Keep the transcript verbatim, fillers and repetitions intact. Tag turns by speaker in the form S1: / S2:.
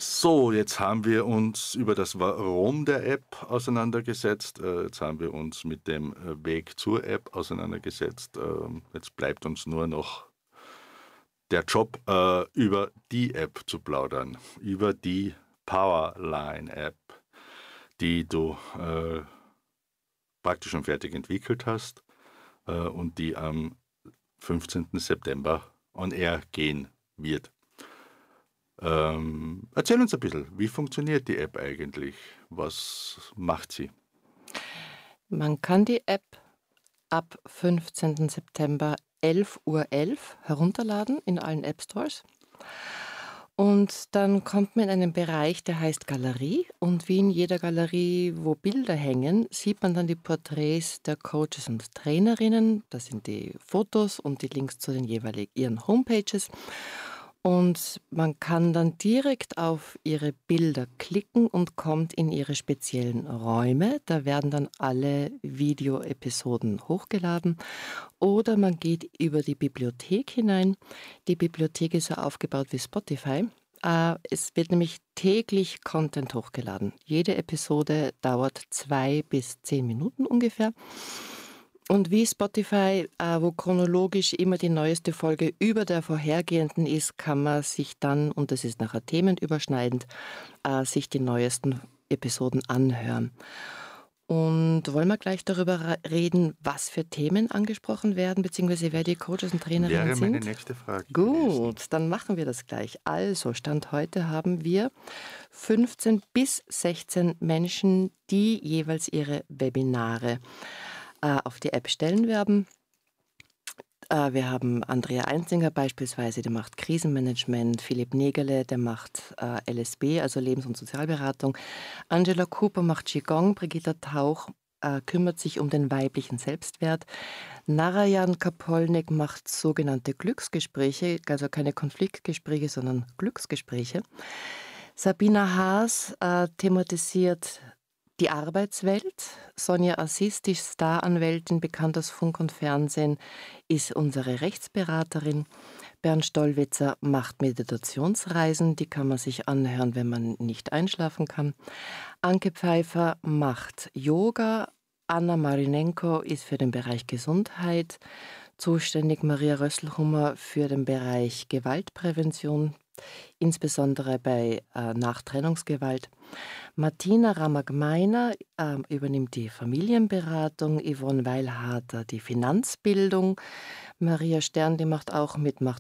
S1: So, jetzt haben wir uns über das Warum der App auseinandergesetzt. Äh, jetzt haben wir uns mit dem äh, Weg zur App auseinandergesetzt. Ähm, jetzt bleibt uns nur noch der Job, äh, über die App zu plaudern, über die Powerline-App, die du äh, praktisch schon fertig entwickelt hast äh, und die am fünfzehnten September on air gehen wird. Ähm, erzähl uns ein bisschen, wie funktioniert die App eigentlich? Was macht sie?
S2: Man kann die App ab fünfzehnten September elf Uhr elf herunterladen in allen App Stores. Und dann kommt man in einen Bereich, der heißt Galerie. Und wie in jeder Galerie, wo Bilder hängen, sieht man dann die Porträts der Coaches und Trainerinnen. Das sind die Fotos und die Links zu den jeweiligen ihren Homepages. Und man kann dann direkt auf ihre Bilder klicken und kommt in ihre speziellen Räume. Da werden dann alle Videoepisoden hochgeladen. Oder man geht über die Bibliothek hinein. Die Bibliothek ist so aufgebaut wie Spotify. Äh, es wird nämlich täglich Content hochgeladen. Jede Episode dauert zwei bis zehn Minuten ungefähr. Und wie Spotify, äh, wo chronologisch immer die neueste Folge über der vorhergehenden ist, kann man sich dann, und das ist nachher themenüberschneidend, äh, sich die neuesten Episoden anhören. Und wollen wir gleich darüber ra- reden, was für Themen angesprochen werden, beziehungsweise wer die Coaches und Trainerinnen
S1: Wäre meine
S2: sind?
S1: nächste Frage gewesen.
S2: Gut, dann machen wir das gleich. Also, Stand heute haben wir fünfzehn bis sechzehn Menschen, die jeweils ihre Webinare äh, auf die App stellen werden. Äh, wir haben Andrea Einzinger beispielsweise, der macht Krisenmanagement, Philipp Negerle, der macht äh, L S B, also Lebens- und Sozialberatung. Angela Cooper macht Qigong, Brigitta Tauch äh, kümmert sich um den weiblichen Selbstwert. Narayan Kapolnik macht sogenannte Glücksgespräche, also keine Konfliktgespräche, sondern Glücksgespräche. Sabina Haas äh, thematisiert die Arbeitswelt. Sonja Assis, die Staranwältin, bekannt aus Funk und Fernsehen, ist unsere Rechtsberaterin. Bernd Stollwitzer macht Meditationsreisen, die kann man sich anhören, wenn man nicht einschlafen kann. Anke Pfeiffer macht Yoga. Anna Marinenko ist für den Bereich Gesundheit zuständig. Maria Rösselhummer für den Bereich Gewaltprävention, insbesondere bei äh, Nachtrennungsgewalt. Martina Ramagmeiner äh, übernimmt die Familienberatung, Yvonne Weilharter die Finanzbildung, Maria Stern, die macht auch mit, macht